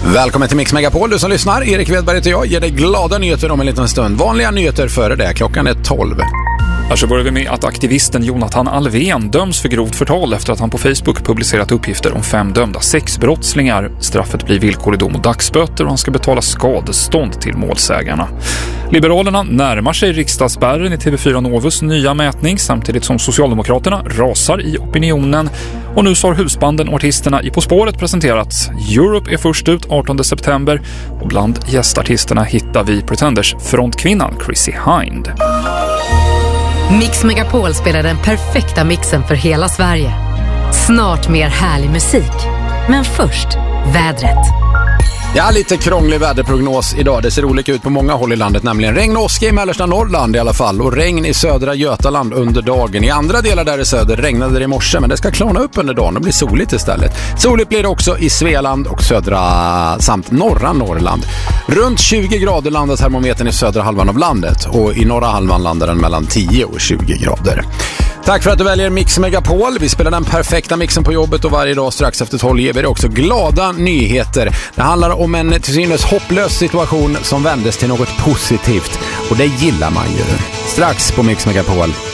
Välkommen till Mix Megapol, du som lyssnar. Erik Wedberg heter jag, ger dig glada nyheter om en liten stund. Vanliga nyheter före det, klockan är 12. Här så börjar vi med att aktivisten Jonathan Alvén döms för grovt förtal efter att han på Facebook publicerat uppgifter om 5 dömda sexbrottslingar. Straffet blir villkorlig dom och dagsböter och han ska betala skadestånd till målsägarna. Liberalerna närmar sig riksdagsspärren i TV4 Novus nya mätning samtidigt som Socialdemokraterna rasar i opinionen. Och nu så har husbanden och artisterna i På spåret presenterats. Europe är först ut 18 september och bland gästartisterna hittar vi Pretenders frontkvinnan Chrissy Hind. Mix Megapol spelar den perfekta mixen för hela Sverige. Snart mer härlig musik. Men först, vädret. Ja, lite krånglig väderprognos idag. Det ser olika ut på många håll i landet, nämligen regn och åska i mellersta Norrland i alla fall. Och regn i södra Götaland under dagen. I andra delar där i söder regnade det i morse, men det ska klarna upp under dagen och bli soligt istället. Soligt blir det också i Svealand och södra samt norra Norrland. Runt 20 grader landar termometern i södra halvan av landet och i norra halvan landar den mellan 10 och 20 grader. Tack för att du väljer Mix Megapol. Vi spelar den perfekta mixen på jobbet och varje dag strax efter 12 ger vi dig också glada nyheter. Det handlar om en till synes hopplös situation som vändes till något positivt och det gillar man ju. Strax på Mix Megapol.